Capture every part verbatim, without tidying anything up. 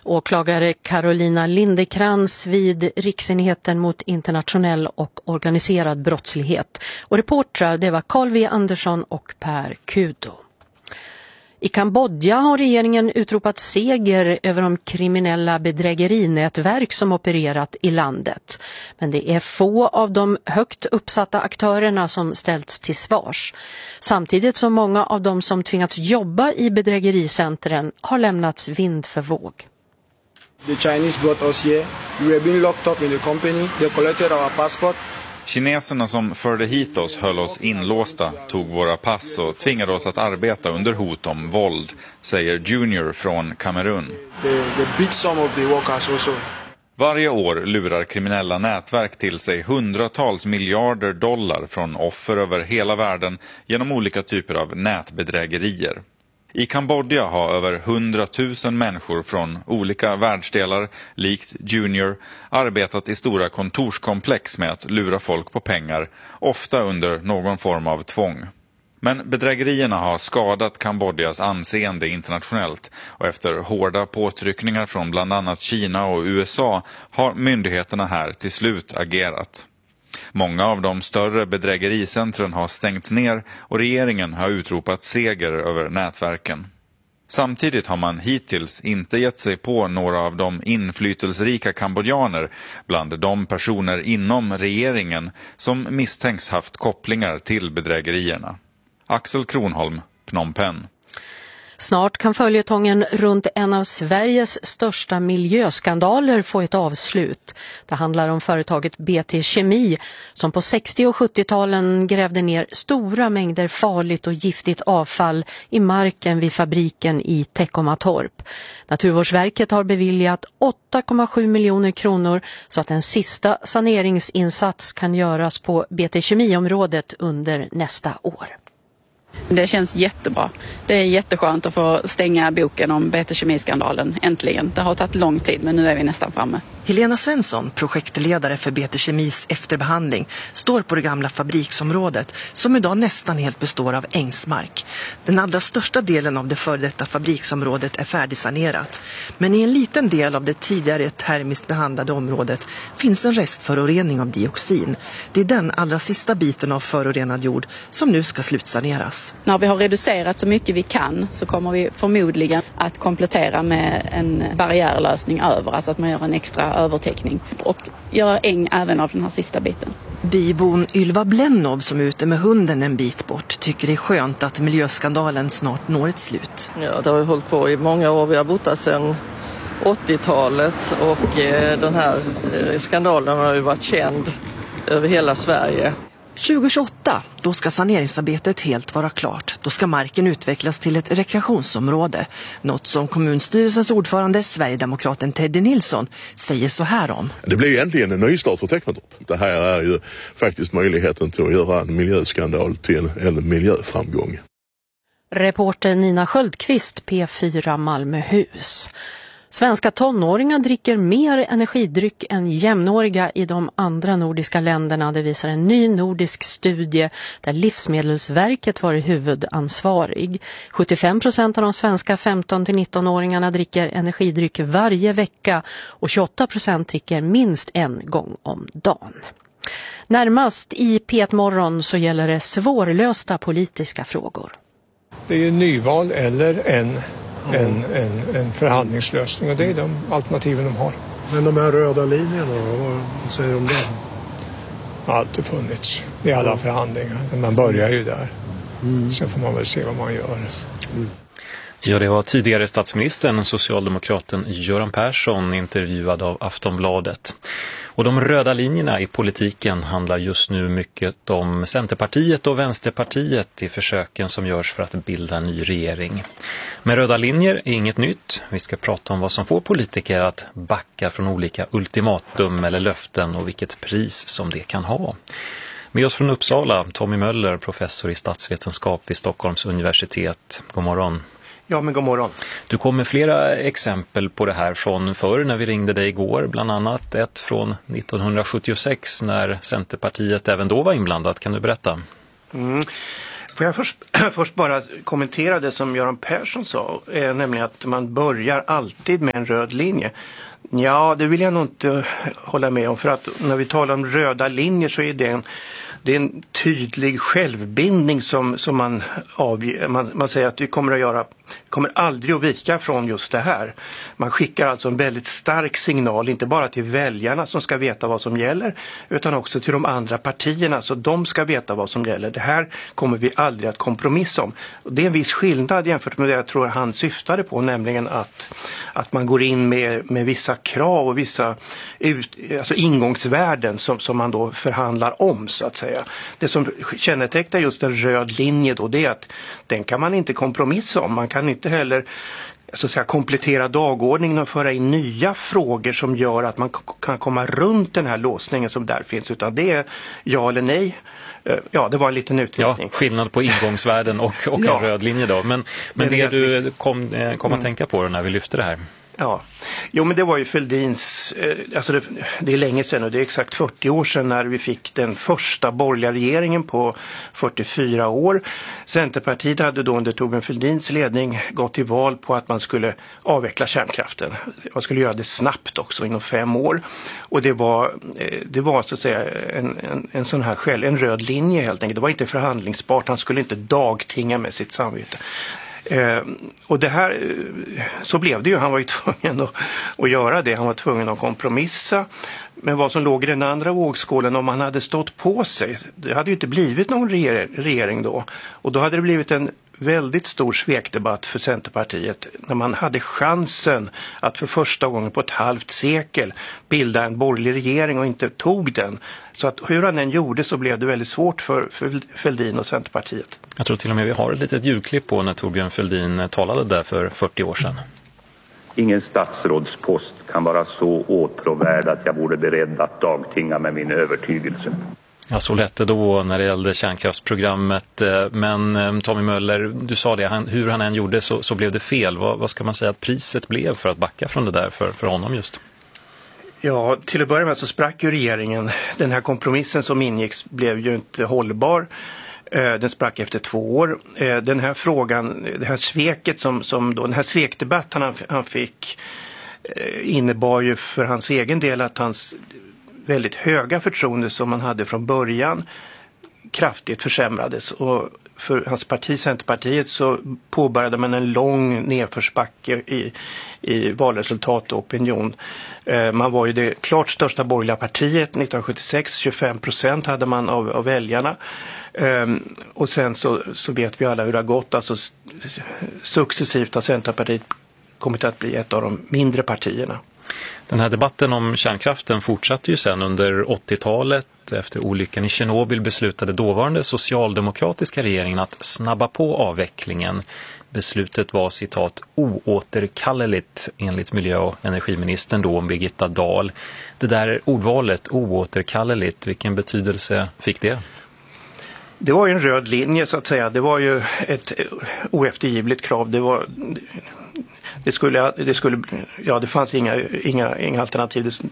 Åklagare Carolina Lindekrans vid Riksenheten mot internationell och organiserad brottslighet. Och reportrar det var Carl V. Andersson och Per Kudo. I Kambodja har regeringen utropat seger över de kriminella bedrägerinätverk som opererat i landet. Men det är få av de högt uppsatta aktörerna som ställts till svars. Samtidigt som många av de som tvingats jobba i bedrägericentren har lämnats vind för våg. The Chinese brought us here. We were being locked up in the company. They collected our passport. Kineserna som förde hit oss höll oss inlåsta, tog våra pass och tvingade oss att arbeta under hot om våld, säger Junior från Kamerun. The, the big sum of the workers also. Varje år lurar kriminella nätverk till sig hundratals miljarder dollar från offer över hela världen genom olika typer av nätbedrägerier. I Kambodja har över hundratusen människor från olika världsdelar, likt Junior, arbetat i stora kontorskomplex med att lura folk på pengar, ofta under någon form av tvång. Men bedrägerierna har skadat Kambodjas anseende internationellt och efter hårda påtryckningar från bland annat Kina och U S A har myndigheterna här till slut agerat. Många av de större bedrägericentren har stängts ner och regeringen har utropat seger över nätverken. Samtidigt har man hittills inte gett sig på några av de inflytelserika kambodjaner bland de personer inom regeringen som misstänks haft kopplingar till bedrägerierna. Axel Kronholm, Phnom Penh. Snart kan följetongen runt en av Sveriges största miljöskandaler få ett avslut. Det handlar om företaget B T Kemi som på sextio- och sjuttio-talen grävde ner stora mängder farligt och giftigt avfall i marken vid fabriken i Teckomatorp. Naturvårdsverket har beviljat åtta komma sju miljoner kronor så att en sista saneringsinsats kan göras på B T Kemi-området under nästa år. Det känns jättebra. Det är jätteskönt att få stänga boken om B T Kemi-skandalen äntligen. Det har tagit lång tid men nu är vi nästan framme. Helena Svensson, projektledare för B T Kemis efterbehandling, står på det gamla fabriksområdet som idag nästan helt består av ängsmark. Den allra största delen av det före detta fabriksområdet är färdigsanerat. Men i en liten del av det tidigare termiskt behandlade området finns en restförorening av dioxin. Det är den allra sista biten av förorenad jord som nu ska slutsaneras. När vi har reducerat så mycket vi kan så kommer vi förmodligen att komplettera med en barriärlösning över, alltså att man gör en extra övertäckning och göra äng även av den här sista biten. Bybon Ylva Blennov som är ute med hunden en bit bort tycker det är skönt att miljöskandalen snart når ett slut. Ja, det har ju hållit på i många år. Vi har bott där sedan åttiotalet och eh, den här eh, skandalen har ju varit känd över hela Sverige. tjugo tjugoåtta, då ska saneringsarbetet helt vara klart. Då ska marken utvecklas till ett rekreationsområde. Något som kommunstyrelsens ordförande, Sverigedemokraten Teddy Nilsson, säger så här om. Det blir egentligen en nystart för Teckomatorp. Det här är ju faktiskt möjligheten till att göra en miljöskandal till en, en miljöframgång. Reporter Nina Sköldqvist, P fyra Malmöhus. Svenska tonåringar dricker mer energidryck än jämnåriga i de andra nordiska länderna. Det visar en ny nordisk studie där Livsmedelsverket var huvudansvarig. sjuttiofem procent av de svenska femton till nitton-åringarna dricker energidryck varje vecka och tjugoåtta procent dricker minst en gång om dagen. Närmast i P ett Morgon så gäller det svårlösta politiska frågor. Det är ju nyval eller en... En, en, en förhandlingslösning och det är de alternativen de har. Men de här röda linjerna, vad säger de om det? Har alltid funnits i alla mm. förhandlingar. Man börjar ju där. Mm. Sen får man väl se vad man gör. Mm. Ja, det var tidigare statsministern, socialdemokraten Göran Persson, intervjuad av Aftonbladet. Och de röda linjerna i politiken handlar just nu mycket om Centerpartiet och Vänsterpartiet i försöken som görs för att bilda en ny regering. Men röda linjer är inget nytt. Vi ska prata om vad som får politiker att backa från olika ultimatum eller löften och vilket pris som det kan ha. Med oss från Uppsala, Tommy Möller, professor i statsvetenskap vid Stockholms universitet. God morgon. Ja, men god morgon. Du kom med flera exempel på det här från förr när vi ringde dig igår. Bland annat ett från nittonhundrasjuttiosex när Centerpartiet även då var inblandat. Kan du berätta? Mm. Får jag först, först bara kommentera det som Göran Persson sa, eh, nämligen att man börjar alltid med en röd linje. Ja, det vill jag nog inte hålla med om, för att när vi talar om röda linjer så är det en, det är en tydlig självbindning som, som man, avger, man, man säger att vi kommer att göra, kommer aldrig att vika från just det här. Man skickar alltså en väldigt stark signal, inte bara till väljarna som ska veta vad som gäller, utan också till de andra partierna, så de ska veta vad som gäller. Det här kommer vi aldrig att kompromissa om. Det är en viss skillnad jämfört med det jag tror han syftade på, nämligen att, att man går in med, med vissa krav och vissa ut, alltså ingångsvärden som, som man då förhandlar om, så att säga. Det som kännetecknar just en röd linje då, det är att den kan man inte kompromissa om. Man kan inte heller så att säga komplettera dagordningen och föra in nya frågor som gör att man kan komma runt den här låsningen som där finns, utan det är ja eller nej. Ja, det var en liten utvikning. Ja, skillnad på ingångsvärden och, och en ja. röd linje då. Men, men det, det du kom, kom att mm. tänka på när vi lyfte det här. Ja, jo men det var ju Fälldins, alltså det, det är länge sedan och det är exakt fyrtio år sedan när vi fick den första borgerliga regeringen på fyrtiofyra år. Centerpartiet hade då under Thorbjörn Fälldins ledning gått till val på att man skulle avveckla kärnkraften. Man skulle göra det snabbt också, inom fem år. Och det var, det var så att säga en, en, en sån här skäl, en röd linje helt enkelt. Det var inte förhandlingsbart, han skulle inte dagtinga med sitt samvete. Eh, och det här, så blev det ju, han var ju tvungen att, att göra det, han var tvungen att kompromissa. Men vad som låg i den andra vågskålen, om han hade stått på sig, det hade ju inte blivit någon regering, regering då. Och då hade det blivit en väldigt stor svekdebatt för Centerpartiet när man hade chansen att för första gången på ett halvt sekel bilda en borgerlig regering och inte tog den. Så att hur han än gjorde så blev det väldigt svårt för, för Fälldin och Centerpartiet. Jag tror till och med vi har ett litet ljudklipp på när Thorbjörn Fälldin talade där för fyrtio år sedan. Ingen statsrådspost kan vara så åtråvärd att jag vore beredd att dagtinga med min övertygelse. Ja, så lät det då när det gällde kärnkraftsprogrammet. Men Tommy Möller, du sa det, han, hur han än gjorde så, så blev det fel. Vad, vad ska man säga att priset blev för att backa från det där för, för honom just? Ja, till att börja med så sprack ju regeringen. Den här kompromissen som ingicks blev ju inte hållbar. Den sprack efter två år. Den här frågan, det här sveket som, som då, den här svekdebatten han, han fick innebar ju för hans egen del att hans väldigt höga förtroende som man hade från början kraftigt försämrades. Och för hans parti, Centerpartiet, så påbörjade man en lång nedförsbacke i, i valresultat och opinion. Eh, man var ju det klart största borgerliga partiet nittonhundrasjuttiosex, tjugofem procent hade man av, av väljarna. Eh, och sen så, så vet vi alla hur det har gått. Alltså successivt har Centerpartiet kommit att bli ett av de mindre partierna. Den här debatten om kärnkraften fortsatte ju sen under åttiotalet. Efter olyckan i Tjernobyl beslutade dåvarande socialdemokratiska regeringen att snabba på avvecklingen. Beslutet var citat oåterkalleligt enligt miljö- och energiministern då om Birgitta Dahl. Det där ordvalet oåterkalleligt, vilken betydelse fick det? Det var ju en röd linje så att säga. Det var ju ett oeftergivligt krav. Det var... Det skulle, det skulle, ja det fanns inga, inga, inga alternativ. Det,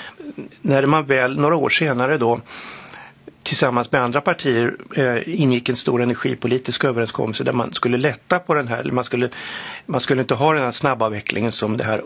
när man väl några år senare då tillsammans med andra partier eh, ingick en stor energipolitisk överenskommelse där man skulle lätta på den här, man skulle, man skulle inte ha den här snabbavvecklingen som det här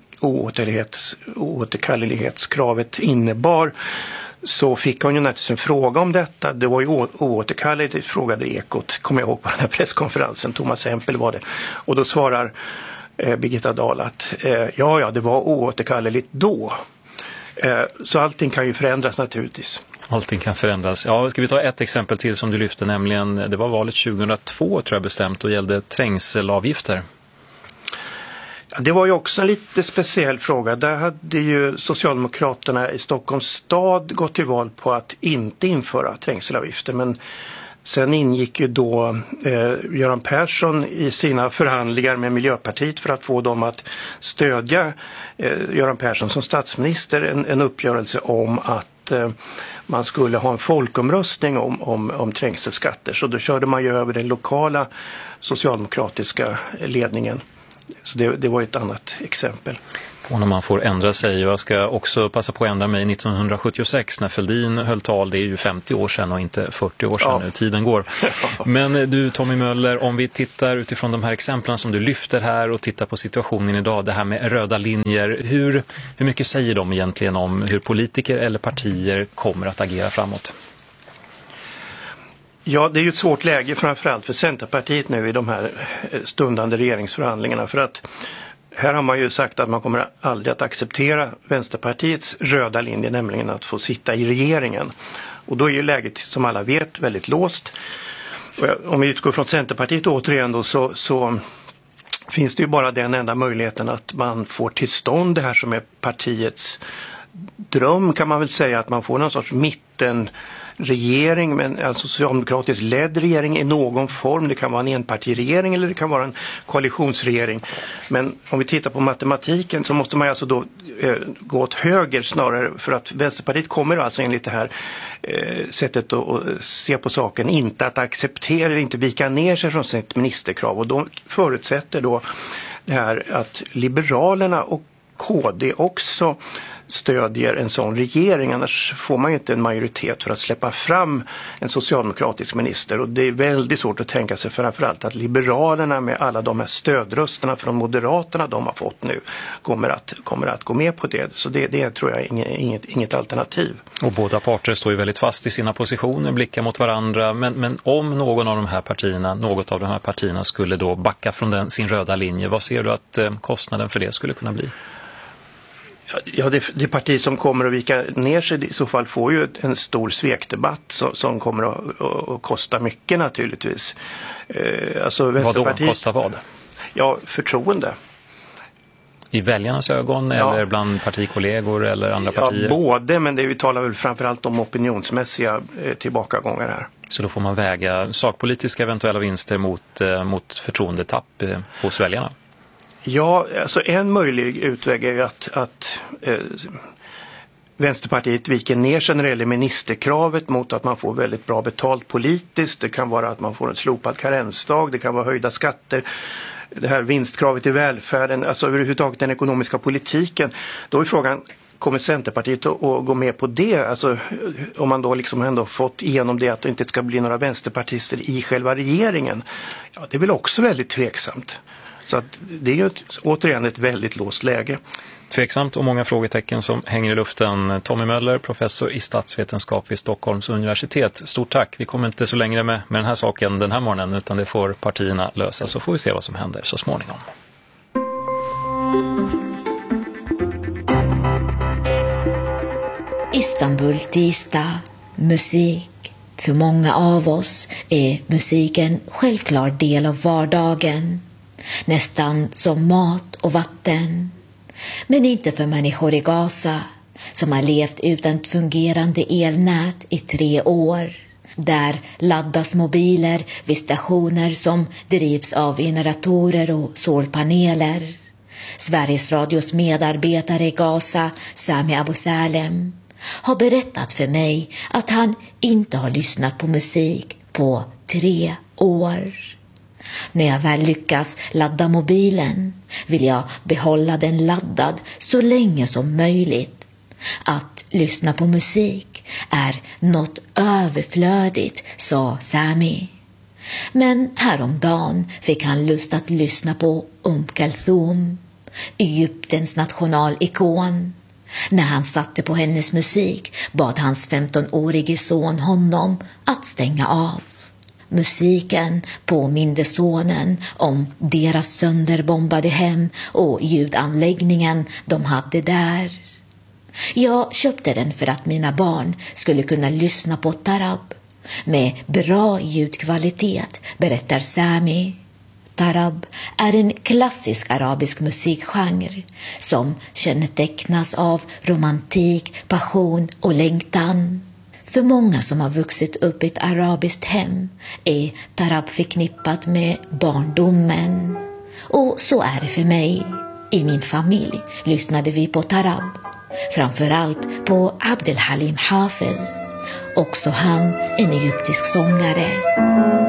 oåterkallelighetskravet innebar. Så fick hon ju naturligtvis en fråga om detta. Det var ju oåterkalleligt, frågade Ekot, kommer jag ihåg på den här presskonferensen, Thomas Hempel var det. Och då svarar eh, Birgitta Dahl att eh, ja, ja, det var oåterkalleligt då. Eh, så allting kan ju förändras naturligtvis. Allting kan förändras. Ja, ska vi ta ett exempel till som du lyfte, nämligen det var valet tjugohundratvå tror jag bestämt och gällde trängselavgifter. Ja, det var ju också en lite speciell fråga. Där hade ju Socialdemokraterna i Stockholms stad gått till val på att inte införa trängselavgifter. Men sen ingick ju då eh, Göran Persson i sina förhandlingar med Miljöpartiet för att få dem att stödja eh, Göran Persson som statsminister. En, en uppgörelse om att eh, man skulle ha en folkomröstning om, om, om trängselskatter. Så då körde man ju över den lokala socialdemokratiska ledningen Så det, det var ett annat exempel. Och när man får ändra sig. Jag ska också passa på att ändra mig nittonhundrasjuttiosex när Fälldin höll tal. Det är ju femtio år sedan och inte fyrtio år sedan ja. nu. Tiden går. Men du Tommy Möller, om vi tittar utifrån de här exemplen som du lyfter här och tittar på situationen idag, det här med röda linjer. Hur, hur mycket säger de egentligen om hur politiker eller partier kommer att agera framåt? Ja, det är ju ett svårt läge framförallt för Centerpartiet nu i de här stundande regeringsförhandlingarna, för att här har man ju sagt att man kommer aldrig att acceptera Vänsterpartiets röda linje, nämligen att få sitta i regeringen. Och då är ju läget, som alla vet, väldigt låst. Och om vi utgår från Centerpartiet återigen då, så, så finns det ju bara den enda möjligheten att man får till stånd det här som är partiets dröm, kan man väl säga, att man får någon sorts mitten regering, men en socialdemokratiskt ledd regering i någon form. Det kan vara en enpartiregering eller det kan vara en koalitionsregering. Men om vi tittar på matematiken så måste man alltså då eh, gå åt höger snarare, för att Vänsterpartiet kommer alltså enligt det här eh, sättet att, att se på saken inte att acceptera, inte vika ner sig från sitt ministerkrav, och då förutsätter då det här att Liberalerna och K D också stödjer en sån regering, annars får man ju inte en majoritet för att släppa fram en socialdemokratisk minister, och det är väldigt svårt att tänka sig framförallt att Liberalerna med alla de här stödrösterna från Moderaterna de har fått nu kommer att, kommer att gå med på det, så det, det tror jag inget, inget, inget alternativ. Och båda parter står ju väldigt fast i sina positioner, blickar mot varandra, men, men om någon av de här partierna, något av de här partierna skulle då backa från den, sin röda linje, vad ser du att eh, kostnaden för det skulle kunna bli? Ja, det, det parti som kommer att vika ner sig i så fall får ju en stor svekdebatt som, som kommer att, att kosta mycket naturligtvis. Eh, alltså vad då? Kostar vad? Ja, förtroende. I väljarnas ögon ja. eller bland partikollegor eller andra ja, partier? Både, men det vi talar väl framförallt om opinionsmässiga eh, tillbakagångar här. Så då får man väga sakpolitiska eventuella vinster mot, eh, mot förtroendetapp eh, hos väljarna? Ja, alltså en möjlig utväg är ju att, att eh, Vänsterpartiet viker ner sig när det gäller ministerkravet mot att man får väldigt bra betalt politiskt. Det kan vara att man får en slopad karensdag, det kan vara höjda skatter, det här vinstkravet i välfärden, alltså överhuvudtaget den ekonomiska politiken. Då är frågan, kommer Centerpartiet att, att gå med på det? Alltså om man då liksom ändå fått igenom det att det inte ska bli några vänsterpartister i själva regeringen. Ja, det är väl också väldigt tveksamt. Så att det är ju ett, återigen ett väldigt låst läge. Tveksamt och många frågetecken som hänger i luften. Tommy Möller, professor i statsvetenskap vid Stockholms universitet. Stort tack. Vi kommer inte så längre med, med den här saken den här morgonen, utan det får partierna lösa, så får vi se vad som händer så småningom. Istanbul tisdag, musik. För många av oss är musiken självklar del av vardagen. Nästan som mat och vatten. Men inte för människor i Gaza som har levt utan ett fungerande elnät i tre år. Där laddas mobiler vid stationer som drivs av generatorer och solpaneler. Sveriges Radios medarbetare i Gaza, Sami Abu Salem, har berättat för mig att han inte har lyssnat på musik på tre år. När jag väl lyckas ladda mobilen vill jag behålla den laddad så länge som möjligt. Att lyssna på musik är något överflödigt, sa Sami. Men häromdagen fick han lust att lyssna på Umm Kulthum, Egyptens nationalikon. När han satte på hennes musik bad hans femtonårige son honom att stänga av. Musiken påminde sonen om deras sönderbombade hem och ljudanläggningen de hade där. Jag köpte den för att mina barn skulle kunna lyssna på tarab med bra ljudkvalitet, berättar Sami. Tarab är en klassisk arabisk musikgenre som kännetecknas av romantik, passion och längtan. För många som har vuxit upp i ett arabiskt hem är tarab förknippat med barndomen. Och så är det för mig. I min familj lyssnade vi på tarab. Framförallt på Abdel Halim Hafez. Också han en egyptisk sångare.